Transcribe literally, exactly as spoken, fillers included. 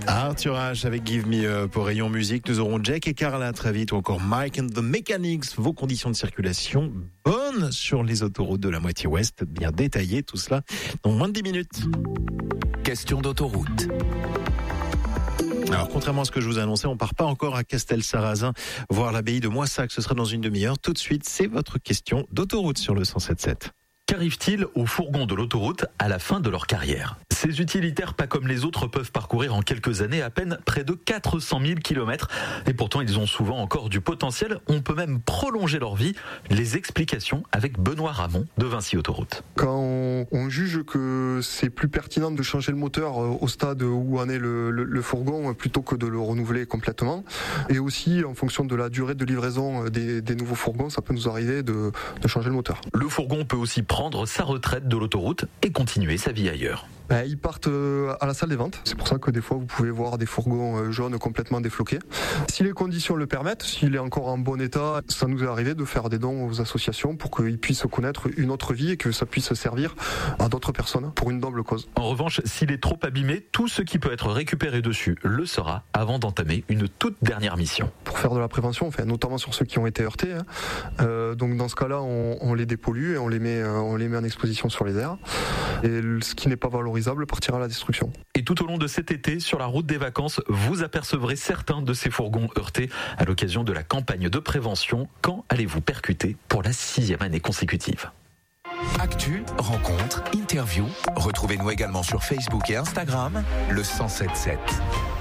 Arthur H avec Give Me Up pour Rayon Musique. Nous aurons Jack et Carla très vite ou encore Mike and the Mechanics. Vos conditions de circulation bonnes sur les autoroutes de la moitié ouest. Bien détaillé tout cela dans moins de dix minutes. Question d'autoroute. Alors, contrairement à ce que je vous annonçais, on part pas encore à Castel-Sarrazin voir l'abbaye de Moissac. Ce sera dans une demi-heure. Tout de suite, c'est votre question d'autoroute sur le cent sept sept. Qu'arrive-t-il aux fourgons de l'autoroute à la fin de leur carrière ? Ces utilitaires, pas comme les autres, peuvent parcourir en quelques années à peine près de quatre cent mille kilomètres. Et pourtant, ils ont souvent encore du potentiel. On peut même prolonger leur vie. Les explications avec Benoît Ramon de Vinci Autoroute. Quand on, on juge que c'est plus pertinent de changer le moteur au stade où en est le, le, le fourgon plutôt que de le renouveler complètement. Et aussi, en fonction de la durée de livraison des, des nouveaux fourgons, ça peut nous arriver de, de changer le moteur. Le fourgon peut aussi prendre prendre sa retraite de l'autoroute et continuer sa vie ailleurs. Ben, ils partent à la salle des ventes. C'est pour ça que des fois vous pouvez voir des fourgons jaunes complètement défloqués. Si les conditions le permettent, s'il est encore en bon état, ça nous est arrivé de faire des dons aux associations pour qu'ils puissent connaître une autre vie et que ça puisse servir à d'autres personnes pour une noble cause. En revanche, s'il est trop abîmé, tout ce qui peut être récupéré dessus le sera avant d'entamer une toute dernière mission. Pour faire de la prévention, enfin, notamment sur ceux qui ont été heurtés, hein. euh, donc dans ce cas-là, on, on les dépollue et on les met, on les met en exposition sur les airs. Et ce qui n'est pas valorisable partira à la destruction. Et tout au long de cet été, sur la route des vacances, vous apercevrez certains de ces fourgons heurtés à l'occasion de la campagne de prévention. Quand allez-vous percuter pour la sixième année consécutive ? Actu, rencontres, interviews. Retrouvez-nous également sur Facebook et Instagram, le cent sept sept.